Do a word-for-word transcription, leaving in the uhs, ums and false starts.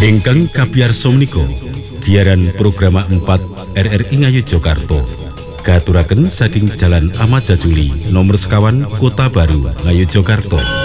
Ingkang kabiyarsa menika giaran program empat R R I Ngayogyakarta katuraken saking Jalan Ahmad Jajuli nomor sekawan Kota Baru Ngayogyakarta.